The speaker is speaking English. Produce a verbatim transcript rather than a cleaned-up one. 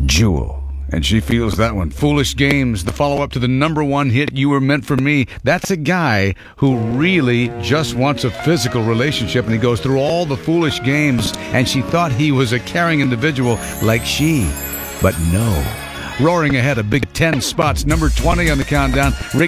Jewel. And she feels that one. Foolish Games, the follow-up to the number one hit, You Were Meant for Me. That's a guy who really just wants a physical relationship, and he goes through all the foolish games, and she thought he was a caring individual like she. But no. Roaring ahead of Big Ten spots, number twenty on the countdown. Rick